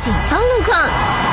警方路况。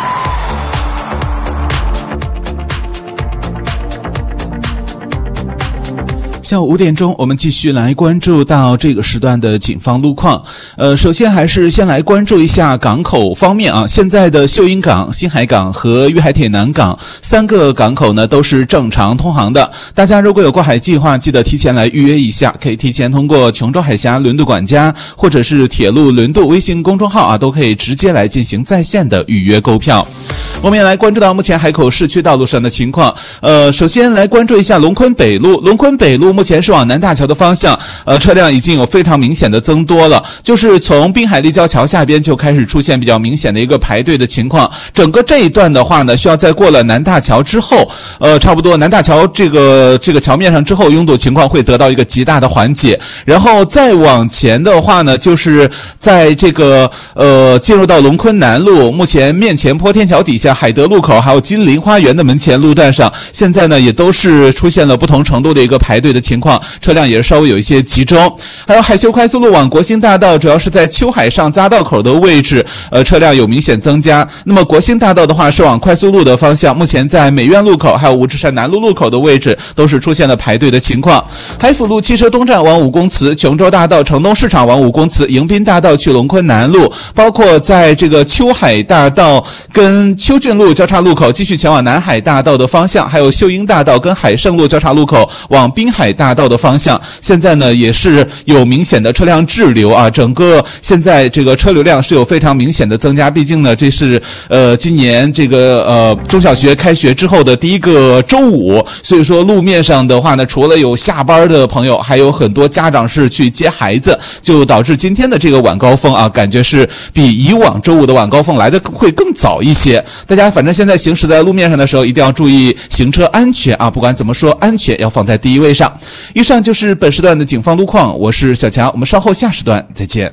下午5点钟，我们继续来关注到这个时段的警方路况。首先还是先来关注一下港口方面啊。现在的秀英港、新海港和粤海铁南港3个港口呢都是正常通航的。大家如果有过海计划，记得提前来预约一下，可以提前通过琼州海峡轮渡管家或者是铁路轮渡微信公众号啊，都可以直接来进行在线的预约购票。我们也来关注到目前海口市区道路上的情况。首先来关注一下龙昆北路。龙昆北路目前是往南大桥的方向，车辆已经有非常明显的增多了，就是从滨海立交桥下边就开始出现比较明显的一个排队的情况。整个这一段的话呢，需要在过了南大桥之后，差不多南大桥这个桥面上之后，拥堵情况会得到一个极大的缓解。然后再往前的话呢，就是在这个进入到龙昆南路，目前面前坡天桥底下海德路口还有金陵花园的门前路段上，现在呢也都是出现了不同程度的一个排队的情况，车辆也是稍微有一些集中。还有海修快速路往国兴大道，主要是在秋海上匝道口的位置，车辆有明显增加。那么国兴大道的话是往快速路的方向，目前在美院路口还有五指山南路路口的位置都是出现了排队的情况。海辅路汽车东站往武公祠，琼州大道城东市场往武公祠，迎宾大道去龙昆南路，包括在这个秋海大道跟邱郡路交叉路口继续前往南海大道的方向，还有秀英大道跟海盛路交叉路口往滨海大道的方向，现在呢也是有明显的车辆滞留啊。整个现在这个车流量是有非常明显的增加，毕竟呢这是今年这个中小学开学之后的第一个周五，所以说路面上的话呢，除了有下班的朋友，还有很多家长是去接孩子，就导致今天的这个晚高峰啊，感觉是比以往周五的晚高峰来的会更早一些。大家反正现在行驶在路面上的时候，一定要注意行车安全啊！不管怎么说，安全要放在第一位上。以上就是本时段的警方路况，我是小强，我们稍后下时段再见。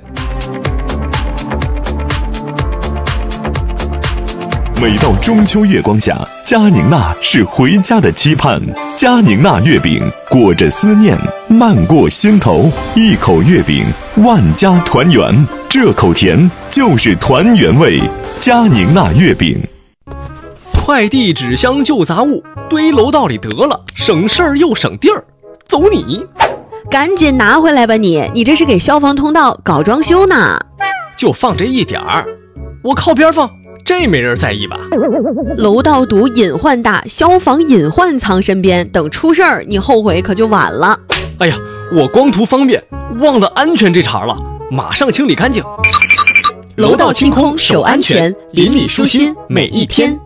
每到中秋月光下，佳宁娜是回家的期盼。佳宁娜月饼裹着思念，漫过心头，一口月饼，万家团圆。这口甜就是团圆味。佳宁娜月饼。 快递纸箱旧杂物堆楼道里得了，省事儿又省地儿。走你！ 赶紧拿回来吧你这是给消防通道搞装修呢。 就放这一点儿，我靠边放，这没人在意吧？ 楼道堵隐患大，消防隐患藏身边，等出事儿你后悔可就晚了。 哎呀，我光图方便，忘了安全这茬了，马上清理干净。 楼道清空守安全，邻里舒心每一天。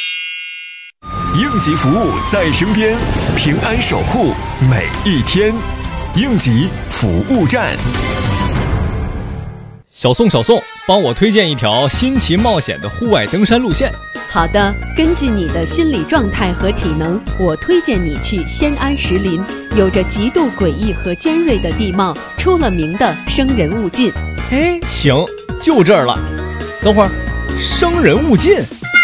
应急服务在身边，平安守护每一天。应急服务站。 小宋，帮我推荐一条新奇冒险的户外登山路线。 好的，根据你的心理状态和体能，我推荐你去仙安石林，有着极度诡异和尖锐的地貌，出了名的生人勿近。 哎，行，就这儿了。等会儿，生人勿近。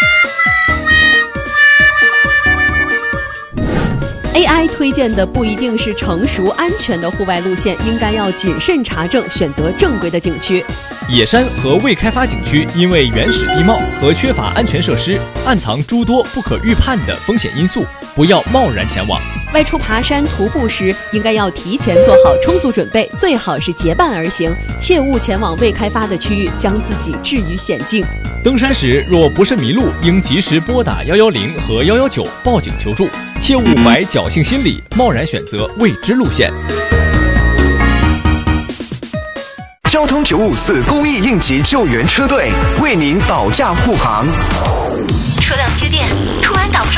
AI 推荐的不一定是成熟安全的户外路线，应该要谨慎查证，选择正规的景区。 野山和未开发景区因为原始地貌和缺乏安全设施，暗藏诸多不可预判的风险因素，不要贸然前往。 外出爬山徒步时，应该要提前做好充足准备，最好是结伴而行，切勿前往未开发的区域，将自己置于险境。 登山时若不慎迷路，应及时拨打110和119报警求助，切勿怀侥幸心理，贸然选择未知路线。 交通954公益应急救援车队为您保驾护航。 车辆缺电，突然挡不住。